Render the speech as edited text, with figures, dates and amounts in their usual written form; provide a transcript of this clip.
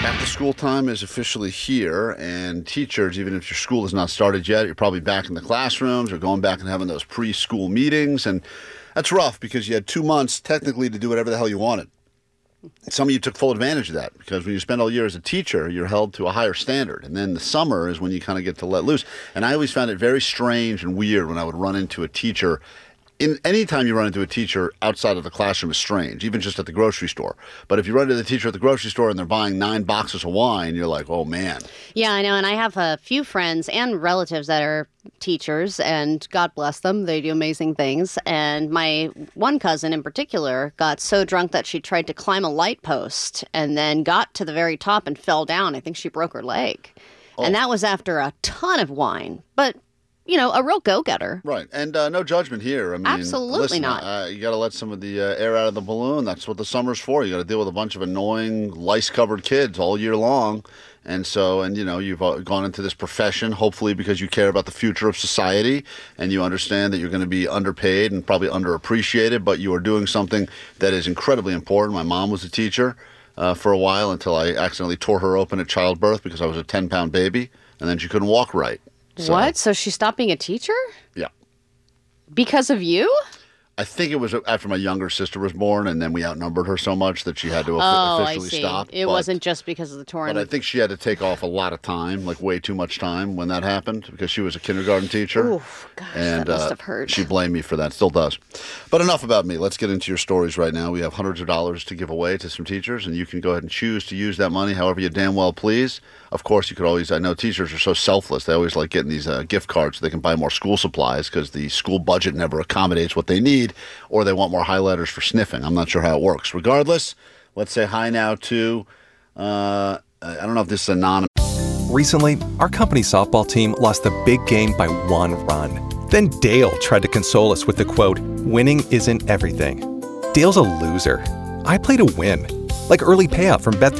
Back to school time is officially here, and teachers, even if your school has not started yet, you're probably back in the classrooms or going back and having those preschool meetings, and that's rough because you had 2 months technically to do whatever the hell you wanted. Some of you took full advantage of that because when you spend all year as a teacher, you're held to a higher standard, and then the summer is when you kind of get to let loose. And I always found it very strange and weird when I would run into a teacher. Any time you run into a teacher outside of the classroom is strange, even just at the grocery store. But if you run into the teacher at the grocery store and they're buying 9 boxes of wine, you're like, oh, man. Yeah, I know. And I have a few friends and relatives that are teachers, and God bless them. They do amazing things. And my one cousin in particular got so drunk that she tried to climb a light post and then got to the very top and fell down. I think she broke her leg. Oh. And that was after a ton of wine. But a real go-getter. Right. And no judgment here. I mean, absolutely not. You got to let some of the air out of the balloon. That's what the summer's for. You got to deal with a bunch of annoying, lice-covered kids all year long. And so, you've gone into this profession, hopefully because you care about the future of society and you understand that you're going to be underpaid and probably underappreciated, but you are doing something that is incredibly important. My mom was a teacher for a while until I accidentally tore her open at childbirth because I was a 10-pound baby, and then she couldn't walk right. What? So she stopped being a teacher? Yeah. Because of you? I think it was after my younger sister was born, and then we outnumbered her so much that she had to officially stop. It wasn't just because of the torn. But I think she had to take off a lot of time, like way too much time when that happened, because she was a kindergarten teacher. Oof, gosh, and that must have hurt. She blamed me for that, still does. But enough about me. Let's get into your stories right now. We have hundreds of dollars to give away to some teachers, and you can go ahead and choose to use that money however you damn well please. Of course, you could always, I know teachers are so selfless, they always like getting these gift cards so they can buy more school supplies because the school budget never accommodates what they need, or they want more highlighters for sniffing. I'm not sure how it works. Regardless, let's say hi now to, I don't know if this is anonymous. Recently, our company softball team lost the big game by 1 run. Then Dale tried to console us with the quote, "Winning isn't everything." Dale's a loser. I play to win, like early payout from Bet